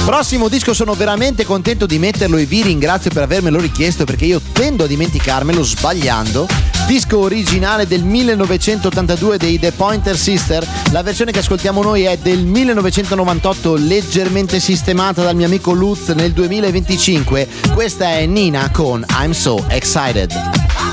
Prossimo disco, sono veramente contento di metterlo e vi ringrazio per avermelo richiesto, perché io tendo a dimenticarmelo sbagliando. Disco originale del 1982 dei The Pointer Sister. La versione che ascoltiamo noi è del 1998, leggermente sistemata dal mio amico Lutz nel 2025. Questa è Nina con I'm So Excited.